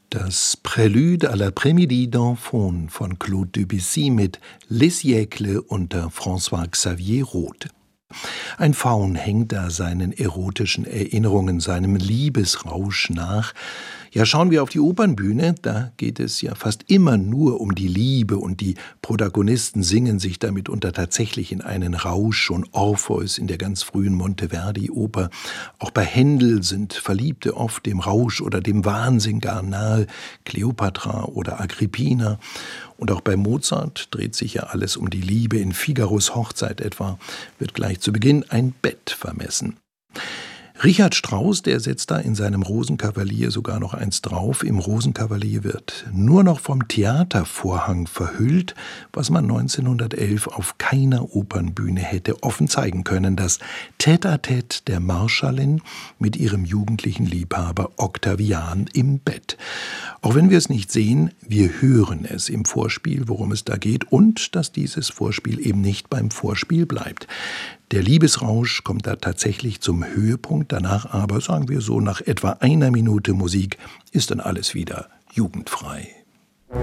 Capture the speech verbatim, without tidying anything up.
Das Prélude à l'après-midi d'un Faune von Claude Debussy mit Les Siècles unter François-Xavier Roth. Ein Faun hängt da seinen erotischen Erinnerungen, seinem Liebesrausch nach. Ja, schauen wir auf die Opernbühne, da geht es ja fast immer nur um die Liebe und die Protagonisten singen sich damit unter tatsächlich in einen Rausch, schon Orpheus in der ganz frühen Monteverdi-Oper. Auch bei Händel sind Verliebte oft dem Rausch oder dem Wahnsinn gar nahe, Kleopatra oder Agrippina. Und auch bei Mozart dreht sich ja alles um die Liebe. In Figaros Hochzeit etwa wird gleich zu Beginn ein Bett vermessen. Richard Strauss, der setzt da in seinem Rosenkavalier sogar noch eins drauf. Im Rosenkavalier wird nur noch vom Theatervorhang verhüllt, was man neunzehnhundertelf auf keiner Opernbühne hätte offen zeigen können. Das Tête-à-Tête der Marschallin mit ihrem jugendlichen Liebhaber Octavian im Bett. Auch wenn wir es nicht sehen, wir hören es im Vorspiel, worum es da geht, und dass dieses Vorspiel eben nicht beim Vorspiel bleibt. Der Liebesrausch kommt da tatsächlich zum Höhepunkt, danach aber, sagen wir so, nach etwa einer Minute Musik ist dann alles wieder jugendfrei.